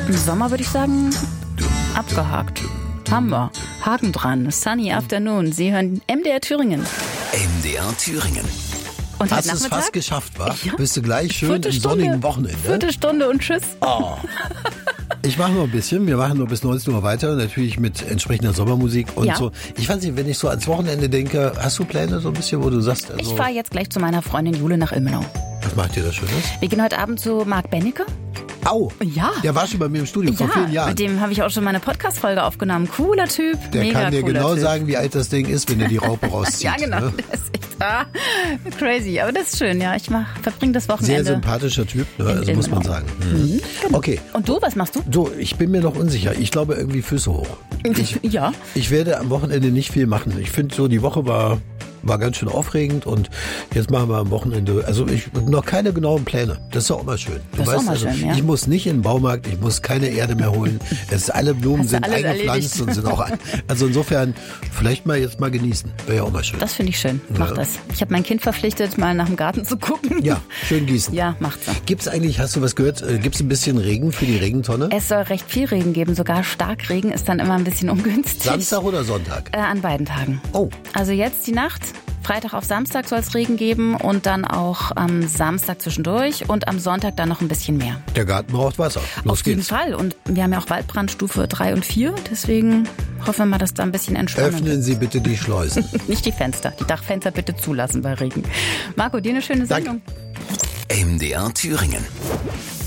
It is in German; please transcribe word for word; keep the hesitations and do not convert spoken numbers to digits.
Im Sommer würde ich sagen, abgehakt. Haben wir. Haken dran. Sunny Afternoon. Sie hören M D R Thüringen. M D R Thüringen. Und Hast heute es Nachmittag? fast geschafft, wa? Ja. Bist du gleich schön Vierte im Stunde. sonnigen Wochenende? Viertelstunde und tschüss. Oh. Ich mache noch ein bisschen. Wir machen nur bis neunzehn Uhr weiter. Natürlich mit entsprechender Sommermusik und Ja. so. Ich weiß nicht, wenn ich so ans Wochenende denke, hast du Pläne so ein bisschen, wo du sagst, also, Ich fahre jetzt gleich zu meiner Freundin Jule nach Ilmenau. was macht ihr da Schönes? Wir gehen heute Abend zu Marc Bennecke. Au! Ja. Der war schon bei mir im Studio vor Ja, vielen Jahren. mit dem habe ich auch schon meine Podcast-Folge aufgenommen. Cooler Typ, Der mega kann dir cooler genau typ. sagen, wie alt das Ding ist, wenn er die Raupe rauszieht. Ja, genau. Ne? Das ist echt ah, crazy. Aber das ist schön, ja. Ich mach, verbringe das Sehr Wochenende. sympathischer Typ, ne? also in muss man Ilmenau. sagen. Mhm. Okay. Und du, was machst du? So, ich bin mir noch unsicher. Ich glaube irgendwie Füße hoch. Ich, Ja. ich werde am Wochenende nicht viel machen. Ich finde so, die Woche war, war ganz schön aufregend und jetzt machen wir am Wochenende, also ich noch keine genauen Pläne. Das ist auch immer schön. Du Das ist auch mal also, schön, ja. ich muss nicht in den Baumarkt, ich muss keine Erde mehr holen. Es ist, alle Blumen Hast du sind alles eingepflanzt erledigt. und sind auch, also insofern vielleicht mal jetzt mal genießen. Wäre ja auch mal schön. Das finde ich schön. Mach Ja. das. Ich habe mein Kind verpflichtet, mal nach dem Garten zu gucken. Ja, schön gießen. Ja, macht's. Gibt's eigentlich, hast du was gehört, äh, gibt's ein bisschen Regen für die Regentonne? Es soll recht viel Regen geben, sogar Starkregen ist dann immer ein bisschen ungünstig. Samstag oder Sonntag? Äh, an beiden Tagen. Oh. Also jetzt die Nacht, Freitag auf Samstag soll es Regen geben und dann auch am Samstag zwischendurch und am Sonntag dann noch ein bisschen mehr. Der Garten braucht Wasser. Los auf jeden geht's. Fall. Und wir haben ja auch Waldbrandstufe drei und vier, deswegen hoffen wir mal, dass da ein bisschen Entspannung Öffnen Sie bitte die Schleusen. ist. Nicht die Fenster, die Dachfenster bitte zulassen bei Regen. Marco, dir eine schöne Danke. Sendung. M D R Thüringen.